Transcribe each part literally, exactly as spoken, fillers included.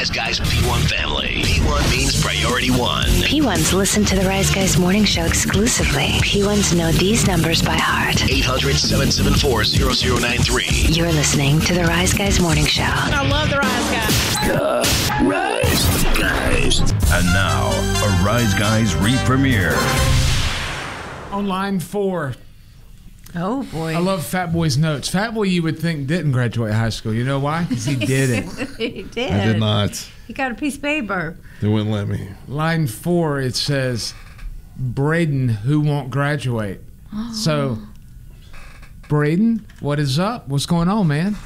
Rise Guys P one family. P one means priority one. P ones listen to the Rise Guys morning show exclusively. P ones know these numbers by heart. eight hundred, seven seven four, zero zero nine three. You're listening to the Rise Guys morning show. I love the Rise Guys. The Rise Guys. And now, a Rise Guys re-premiere. On line four. Oh, boy. I love Fat Boy's notes. Fat Boy, you would think, didn't graduate high school. You know why? Because he didn't. He did. I did not. He got a piece of paper. They wouldn't let me. Line four, it says, Braden, who won't graduate. So, Braden, what is up? What's going on, man?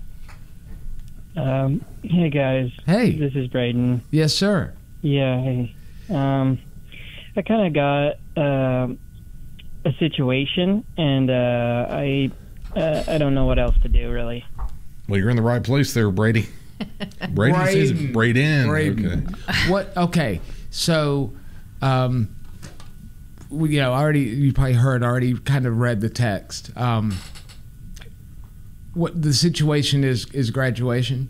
Um, hey guys. Hey. This is Braden. Yes, sir. Yeah, hey. Um, I kind of got uh, a situation, and uh, I uh, I don't know what else to do, really. Well, you're in the right place there, Brady. Brady says Braden. Braden. Braden. Okay. What? Okay. So, um, we, you know, already you probably heard, already kind of read the text. Um, what the situation is is graduation.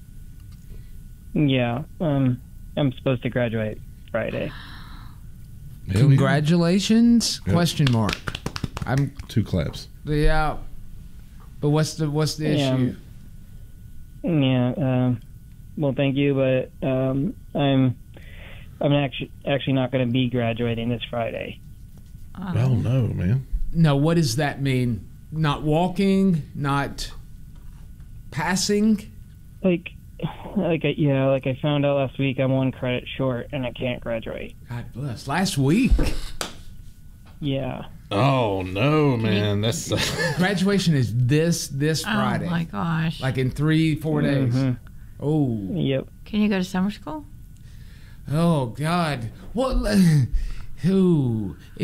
Yeah. Um, I'm supposed to graduate Friday. Hell Congratulations? Yep. Question mark. I'm yeah. Two claps. yeah. But what's the what's the Yeah. issue? Yeah. Um, well, thank you, but um, I'm I'm actually actually not going to be graduating this Friday. Oh, no, man. No, what does that mean? Not walking, not passing? Like, like I, yeah, like I found out last week, I'm one credit short, and I can't graduate. God bless. Last week. Yeah. Oh, no, man. That's Graduation is this this Friday. Oh, my gosh. Like in three, four days. Mhm. Oh. Yep. Can you go to summer school? Oh God. What? Who?